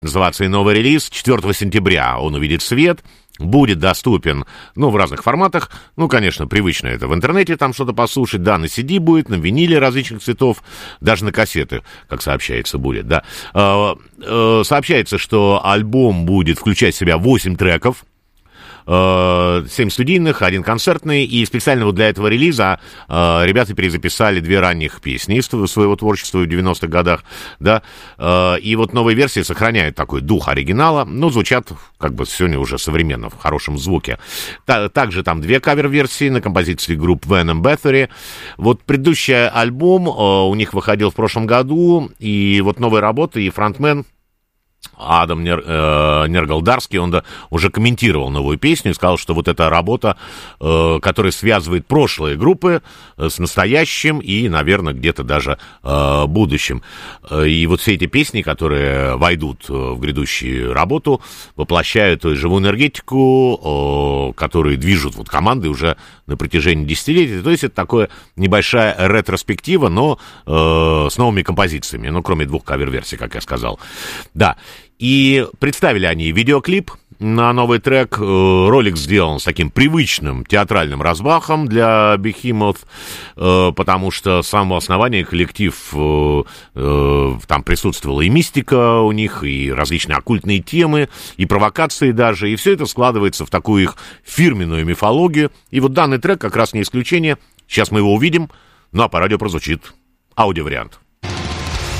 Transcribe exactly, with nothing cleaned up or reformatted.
Называется и новый релиз. четвёртого сентября он увидит свет. Будет доступен, ну, в разных форматах. Ну, конечно, привычно это в интернете там что-то послушать. Да, на си ди будет, на виниле различных цветов, даже на кассеты, как сообщается, будет, да. Сообщается, что альбом будет включать в себя восемь треков. семь студийных, один концертный, и специально вот для этого релиза э, ребята перезаписали две ранних песни из своего творчества в девяностых годах, да, э, и вот новые версии сохраняют такой дух оригинала, но звучат как бы сегодня уже современно, в хорошем звуке. Та- также там две кавер-версии на композиции групп Venom Bathory. Вот предыдущий альбом э, у них выходил в прошлом году, и вот новые работы, и фронтмен Адам Нер, э, Нергалдарский, он да, уже комментировал новую песню и сказал, что вот эта работа, э, которая связывает прошлые группы э, с настоящим и, наверное, где-то даже э, будущим. И вот все эти песни, которые войдут в грядущую работу, воплощают ту живую энергетику, э, которые движут вот команды уже на протяжении десятилетий. То есть это такая небольшая ретроспектива, но э, с новыми композициями, ну, кроме двух кавер-версий, как я сказал. Да. И представили они видеоклип на новый трек. Ролик сделан с таким привычным театральным размахом для Behemoth, потому что с самого основания коллектив, там присутствовала и мистика у них, и различные оккультные темы, и провокации даже, и все это складывается в такую их фирменную мифологию. И вот данный трек как раз не исключение. Сейчас мы его увидим, ну а по радио прозвучит аудиовариант.